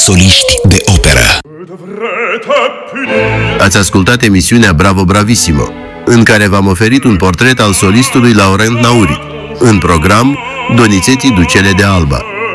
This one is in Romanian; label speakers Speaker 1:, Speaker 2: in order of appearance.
Speaker 1: soliști de operă.
Speaker 2: Ați ascultat emisiunea Bravo Bravissimo, în care v-am oferit un portret al solistului Laurent Nauri. În program, Donizetti Ducele de Alba.